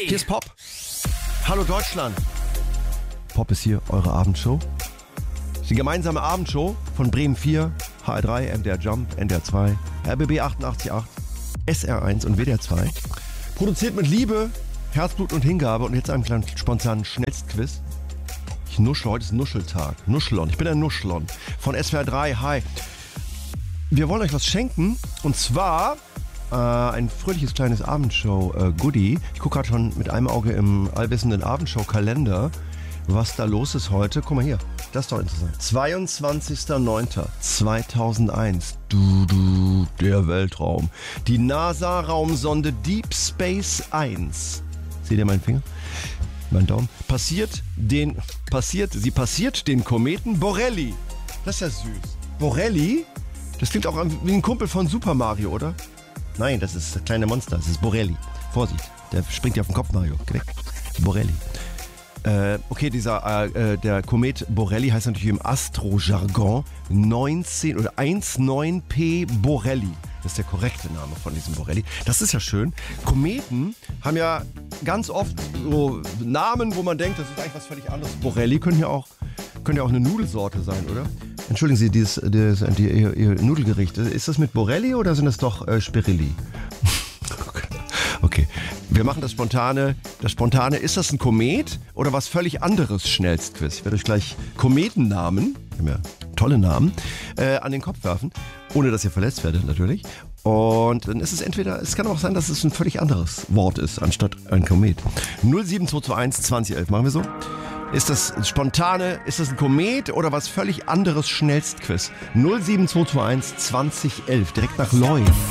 Hier ist Pop. Hallo Deutschland. Pop ist hier, eure Abendshow. Die gemeinsame Abendshow von Bremen 4, HR3, MDR Jump, NDR 2, RBB 88.8, SR1 und WDR 2. Produziert mit Liebe, Herzblut und Hingabe und jetzt einem kleinen spontanen Schnellstquiz. Ich nuschel, heute ist Nuscheltag. Nuschelon, ich bin ein Nuschelon von SWR 3. Hi. Wir wollen euch was schenken und zwar ein fröhliches kleines Abendshow-Goodie. Ich gucke gerade schon mit einem Auge im allwissenden Abendshow-Kalender, was da los ist heute. Guck mal hier, das ist doch interessant. 22.09.2001. Der Weltraum. Die NASA-Raumsonde Deep Space 1. Seht ihr meinen Finger? Mein Daumen. Sie passiert den Kometen Borrelly. Das ist ja süß. Borrelly? Das klingt auch wie ein Kumpel von Super Mario, oder? Nein, das ist das kleine Monster. Das ist Borrelly. Vorsicht, der springt dir auf den Kopf, Mario. Geh weg. Borrelly. Okay, der Komet Borrelly heißt natürlich im Astro-Jargon 19P Borrelly. Das ist der korrekte Name von diesem Borrelly. Das ist ja schön. Kometen haben ja ganz oft so Namen, wo man denkt, das ist eigentlich was völlig anderes. Borrelly könnte ja auch eine Nudelsorte sein, oder? Entschuldigen Sie, Ihr Nudelgericht, ist das mit Borrelly oder sind das doch Spirilli? Okay, wir machen das Spontane. Das Spontane, ist das ein Komet oder was völlig anderes? Schnellstquiz. Ich werde euch gleich Kometennamen, wir haben ja tolle Namen, an den Kopf werfen, ohne dass ihr verletzt werdet natürlich. Und dann ist es es kann auch sein, dass es ein völlig anderes Wort ist, anstatt ein Komet. 07221 2011, machen wir so. Ist das Spontane, ist das ein Komet oder was völlig anderes? Schnellstquiz. 07221 2011, direkt nach Leu.